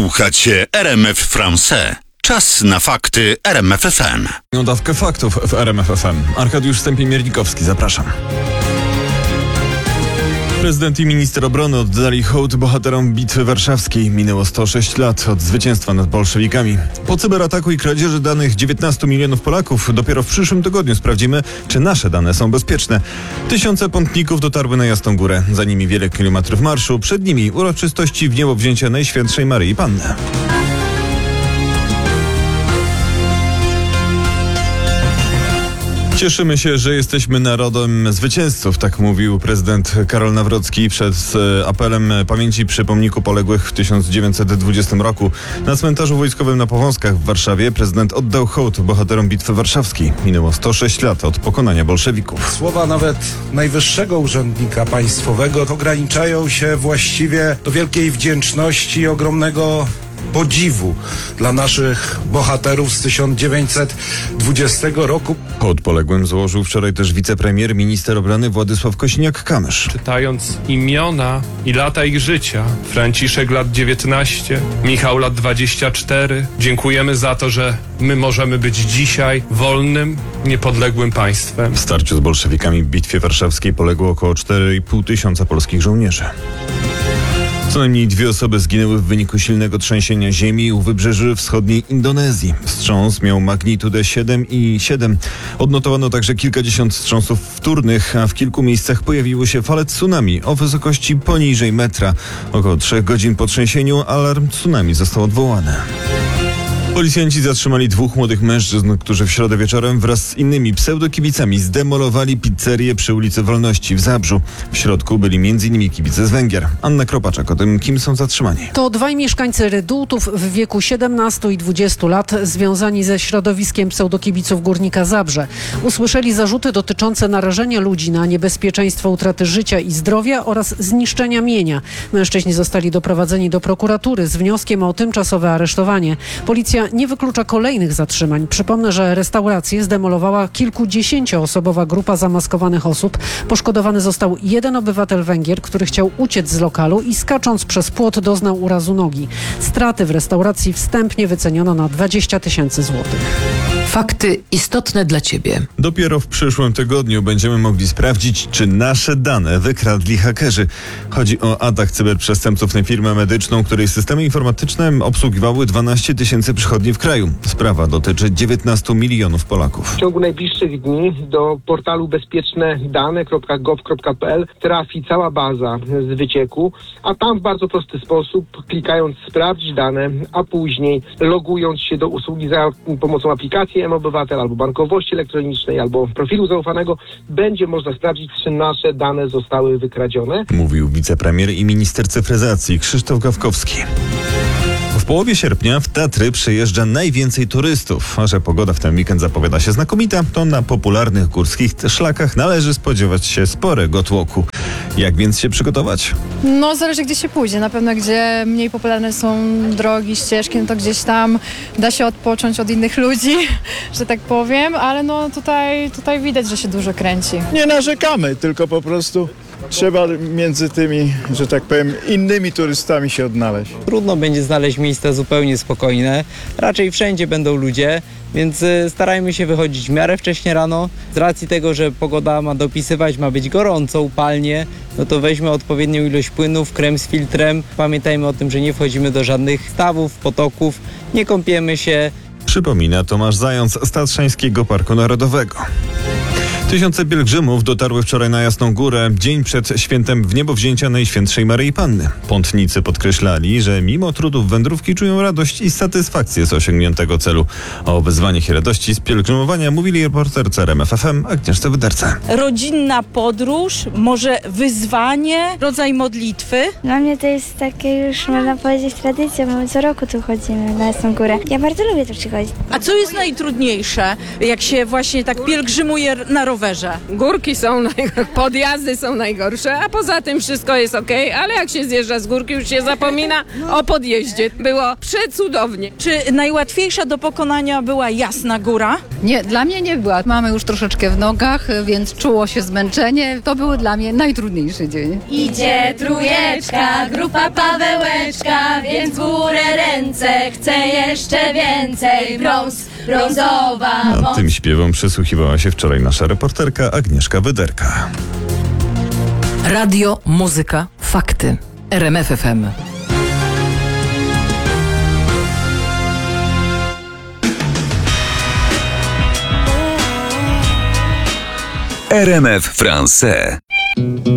Słuchacie RMF France. Czas na fakty RMF FM. Dawkę faktów w RMF FM. Arkadiusz Stępień-Miernikowski, zapraszam. Prezydent i minister obrony oddali hołd bohaterom Bitwy Warszawskiej. Minęło 106 lat od zwycięstwa nad bolszewikami. Po cyberataku i kradzieży danych 19 milionów Polaków dopiero w przyszłym tygodniu sprawdzimy, czy nasze dane są bezpieczne. Tysiące pątników dotarły na Jasną Górę. Za nimi wiele kilometrów marszu. Przed nimi uroczystości w niebowzięcia Najświętszej Maryi Panny. Cieszymy się, że jesteśmy narodem zwycięzców, tak mówił prezydent Karol Nawrocki przed apelem pamięci przy pomniku poległych w 1920 roku. Na cmentarzu wojskowym na Powązkach w Warszawie prezydent oddał hołd bohaterom Bitwy Warszawskiej. Minęło 106 lat od pokonania bolszewików. Słowa nawet najwyższego urzędnika państwowego ograniczają się właściwie do wielkiej wdzięczności i ogromnego podziwu dla naszych bohaterów z 1920 roku. Hołd poległym złożył wczoraj też wicepremier, minister obrony Władysław Kosiniak-Kamysz. Czytając imiona i lata ich życia, Franciszek lat 19, Michał lat 24, dziękujemy za to, że my możemy być dzisiaj wolnym, niepodległym państwem. W starciu z bolszewikami w Bitwie Warszawskiej poległo około 4,5 tysiąca polskich żołnierzy. Co najmniej 2 osoby zginęły w wyniku silnego trzęsienia ziemi u wybrzeży wschodniej Indonezji. Wstrząs miał magnitudę 7,7. Odnotowano także kilkadziesiąt wstrząsów wtórnych, a w kilku miejscach pojawiły się fale tsunami o wysokości poniżej metra. Około 3 godzin po trzęsieniu alarm tsunami został odwołany. Policjanci zatrzymali 2 młodych mężczyzn, którzy w środę wieczorem wraz z innymi pseudokibicami zdemolowali pizzerię przy ulicy Wolności w Zabrzu. W środku byli m.in. kibice z Węgier. Anna Kropaczek o tym, kim są zatrzymani. To 2 mieszkańcy Redutów w wieku 17 i 20 lat, związani ze środowiskiem pseudokibiców Górnika Zabrze. Usłyszeli zarzuty dotyczące narażenia ludzi na niebezpieczeństwo utraty życia i zdrowia oraz zniszczenia mienia. Mężczyźni zostali doprowadzeni do prokuratury z wnioskiem o tymczasowe aresztowanie. Policja nie wyklucza kolejnych zatrzymań. Przypomnę, że restaurację zdemolowała kilkudziesięcioosobowa grupa zamaskowanych osób. Poszkodowany został 1 obywatel Węgier, który chciał uciec z lokalu i skacząc przez płot doznał urazu nogi. Straty w restauracji wstępnie wyceniono na 20 000 złotych. Fakty istotne dla Ciebie. Dopiero w przyszłym tygodniu będziemy mogli sprawdzić, czy nasze dane wykradli hakerzy. Chodzi o atak cyberprzestępców na firmę medyczną, której systemy informatyczne obsługiwały 12 000 przychodni w kraju. Sprawa dotyczy 19 milionów Polaków. W ciągu najbliższych dni do portalu bezpiecznedane.gov.pl trafi cała baza z wycieku, a tam w bardzo prosty sposób, klikając sprawdź dane, a później logując się do usługi za pomocą aplikacji mObywatel albo bankowości elektronicznej, albo profilu zaufanego, będzie można sprawdzić, czy nasze dane zostały wykradzione. Mówił wicepremier i minister cyfryzacji Krzysztof Gawkowski. W połowie sierpnia w Tatry przyjeżdża najwięcej turystów, a że pogoda w ten weekend zapowiada się znakomita, to na popularnych górskich szlakach należy spodziewać się sporego tłoku. Jak więc się przygotować? No zależy, gdzie się pójdzie. Na pewno gdzie mniej popularne są drogi, ścieżki, no to gdzieś tam da się odpocząć od innych ludzi, że tak powiem, ale no tutaj widać, że się dużo kręci. Nie narzekamy, tylko po prostu trzeba między tymi, że tak powiem, innymi turystami się odnaleźć. Trudno będzie znaleźć miejsca zupełnie spokojne. Raczej wszędzie będą ludzie, więc starajmy się wychodzić w miarę wcześnie rano. Z racji tego, że pogoda ma dopisywać, ma być gorąco, upalnie, no to weźmy odpowiednią ilość płynów, krem z filtrem. Pamiętajmy o tym, że nie wchodzimy do żadnych stawów, potoków, nie kąpiemy się. Przypomina Tomasz Zając z Tatrzańskiego Parku Narodowego. Tysiące pielgrzymów dotarły wczoraj na Jasną Górę, dzień przed świętem wniebowzięcia Najświętszej Maryi Panny. Pątnicy podkreślali, że mimo trudów wędrówki czują radość i satysfakcję z osiągniętego celu. O wyzwaniach i radości z pielgrzymowania mówili reporterce RMF FM Agnieszce Wyderce. Rodzinna podróż, może wyzwanie, rodzaj modlitwy. Dla mnie to jest takie już, można powiedzieć, tradycja, bo my co roku tu chodzimy na Jasną Górę. Ja bardzo lubię tu przychodzić. A co jest najtrudniejsze, jak się właśnie tak pielgrzymuje na rowerze? rowerze? Górki są, podjazdy są najgorsze, a poza tym wszystko jest okej, ale jak się zjeżdża z górki, już się zapomina o podjeździe. Było przecudownie. Czy najłatwiejsza do pokonania była Jasna Góra? Nie, dla mnie nie była. Mamy już troszeczkę w nogach, więc czuło się zmęczenie. To był dla mnie najtrudniejszy dzień. Idzie trójeczka, grupa Pawełeczka, więc w górę ręce, chcę jeszcze więcej. Brązowa A moc. tym śpiewom przysłuchiwała się wczoraj nasza reporterka Agnieszka Wyderka. Radio, muzyka, fakty. RMF FM. RMF Français.